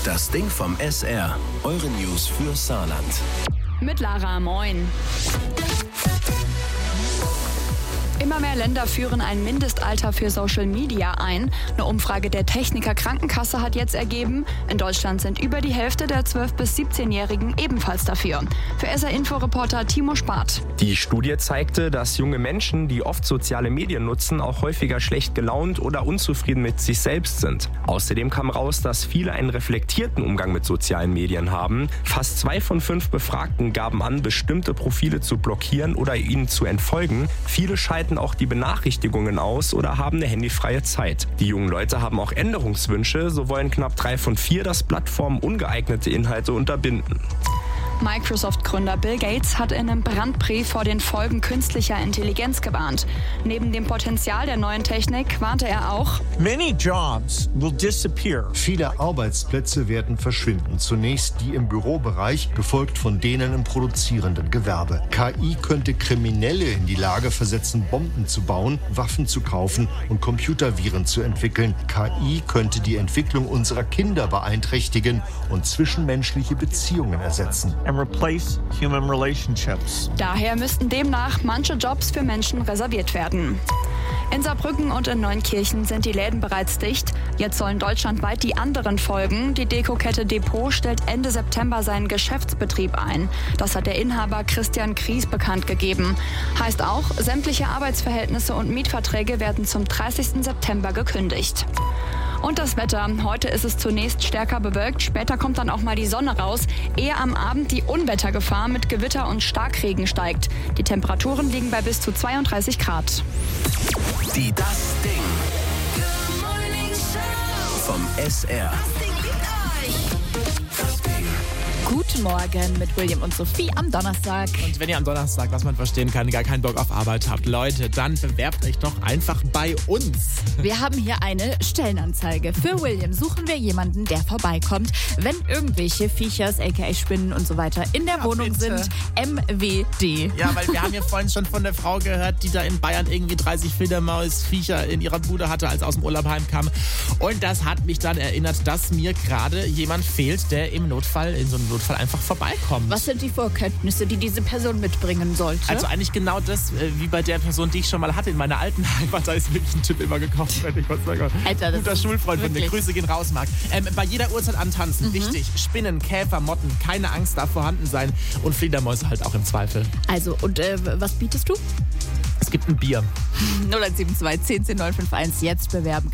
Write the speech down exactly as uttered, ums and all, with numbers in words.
Das Ding vom S R. Eure News für Saarland. Mit Lara, moin. Immer mehr Länder führen ein Mindestalter für Social Media ein. Eine Umfrage der Techniker Krankenkasse hat jetzt ergeben, in Deutschland sind über die Hälfte der zwölf- bis siebzehnjährigen ebenfalls dafür. Für S R-Info-Reporter Timo Spart. Die Studie zeigte, dass junge Menschen, die oft soziale Medien nutzen, auch häufiger schlecht gelaunt oder unzufrieden mit sich selbst sind. Außerdem kam raus, dass viele einen reflektierten Umgang mit sozialen Medien haben. Fast zwei von fünf Befragten gaben an, bestimmte Profile zu blockieren oder ihnen zu entfolgen. Viele schalten auch die Benachrichtigungen aus oder haben eine handyfreie Zeit. Die jungen Leute haben auch Änderungswünsche, so wollen knapp drei von vier, dass Plattformen ungeeignete Inhalte unterbinden. Microsoft-Gründer Bill Gates hat in einem Brandbrief vor den Folgen künstlicher Intelligenz gewarnt. Neben dem Potenzial der neuen Technik warnte er auch: Many jobs will disappear. Viele Arbeitsplätze werden verschwinden. Zunächst die im Bürobereich, gefolgt von denen im produzierenden Gewerbe. K I könnte Kriminelle in die Lage versetzen, Bomben zu bauen, Waffen zu kaufen und Computerviren zu entwickeln. K I könnte die Entwicklung unserer Kinder beeinträchtigen und zwischenmenschliche Beziehungen ersetzen. And replace human relationships. Daher müssten demnach manche Jobs für Menschen reserviert werden. In Saarbrücken und in Neunkirchen sind die Läden bereits dicht. Jetzt sollen deutschlandweit die anderen folgen. Die Dekokette Depot stellt Ende September seinen Geschäftsbetrieb ein. Das hat der Inhaber Christian Kries bekannt gegeben. Heißt auch, sämtliche Arbeitsverhältnisse und Mietverträge werden zum dreißigsten September gekündigt. Und das Wetter. Heute ist es zunächst stärker bewölkt, später kommt dann auch mal die Sonne raus, ehe am Abend die Unwettergefahr mit Gewitter und Starkregen steigt. Die Temperaturen liegen bei bis zu zweiunddreißig Grad. Die Das Ding vom S R. Guten Morgen mit William und Sophie am Donnerstag. Und wenn ihr am Donnerstag, was man verstehen kann, gar keinen Bock auf Arbeit habt, Leute, dann bewerbt euch doch einfach bei uns. Wir haben hier eine Stellenanzeige. Für William suchen wir jemanden, der vorbeikommt, wenn irgendwelche Viechers, aka Spinnen und so weiter in der Ja, Wohnung bitte. sind. M W D. Ja, weil wir haben ja vorhin schon von der Frau gehört, die da in Bayern irgendwie dreißig Fledermaus-Viecher in ihrer Bude hatte, als aus dem Urlaub heimkam. Und das hat mich dann erinnert, dass mir gerade jemand fehlt, der im Notfall, in so einem Notfall einfach vorbeikommt. Was sind die Vorkenntnisse, die diese Person mitbringen sollte? Also eigentlich genau das, äh, wie bei der Person, die ich schon mal hatte in meiner alten Heimat. Da ist wirklich ein Typ immer gekocht. Ich Gott sei Gott. Alter, das Guter ist Schulfreund von mir. wirklich- Grüße gehen raus, Marc. Ähm, bei jeder Uhrzeit antanzen. Wichtig. Spinnen, Käfer, Motten. Keine Angst darf vorhanden sein. Und Fledermäuse halt auch im Zweifel. Also, und äh, was bietest du? Es gibt ein Bier. null eins sieben zwei, zehn zehn neun fünf eins, jetzt bewerben.